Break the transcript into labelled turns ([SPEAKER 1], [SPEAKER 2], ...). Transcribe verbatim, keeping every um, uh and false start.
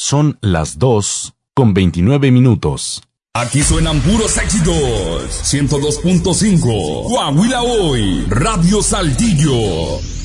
[SPEAKER 1] Son las dos con veintinueve minutos.
[SPEAKER 2] Aquí suenan puros éxitos. ciento dos punto cinco. Coahuila Hoy. Radio Saltillo.